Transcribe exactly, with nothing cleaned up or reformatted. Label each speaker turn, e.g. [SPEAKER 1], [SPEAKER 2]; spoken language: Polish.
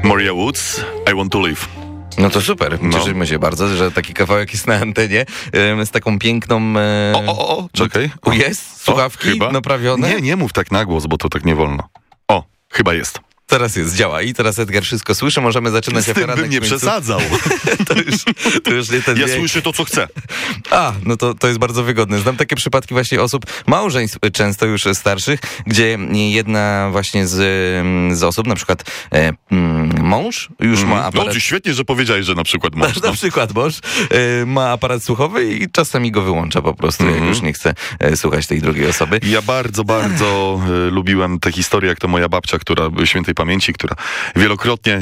[SPEAKER 1] Maria Woods, I Want to Live.
[SPEAKER 2] No to super,
[SPEAKER 1] No.
[SPEAKER 2] cieszymy się bardzo, że taki kawałek jest na antenie em, z taką piękną... E...
[SPEAKER 1] O, o, o, czekaj.
[SPEAKER 2] O, jest? Słuchawki
[SPEAKER 1] o, chyba?
[SPEAKER 2] naprawione?
[SPEAKER 1] Nie, nie mów tak na głos, bo to tak nie wolno. O, chyba jest.
[SPEAKER 2] Teraz jest, działa i teraz Edgar wszystko słyszy, możemy zaczynać
[SPEAKER 1] Z tym
[SPEAKER 2] aferanek
[SPEAKER 1] bym nie
[SPEAKER 2] Kmińców.
[SPEAKER 1] przesadzał.
[SPEAKER 2] to, już, to już nie ten
[SPEAKER 1] Ja
[SPEAKER 2] wiek.
[SPEAKER 1] słyszę to, co chcę.
[SPEAKER 2] A, no to, to jest bardzo wygodne. Znam takie przypadki właśnie osób, małżeństw często już starszych, gdzie jedna właśnie z, z osób, na przykład e, mm, mąż już ma
[SPEAKER 1] No,
[SPEAKER 2] aparat...
[SPEAKER 1] to świetnie, że powiedziałeś, że na przykład
[SPEAKER 2] Na,
[SPEAKER 1] mąż.
[SPEAKER 2] na
[SPEAKER 1] No.
[SPEAKER 2] przykład mąż e, ma aparat słuchowy i czasami go wyłącza po prostu, jak już nie chce e, słuchać tej drugiej osoby.
[SPEAKER 1] Ja bardzo, bardzo y, lubiłem tę historię, jak to moja babcia, która świętej pamięci, która wielokrotnie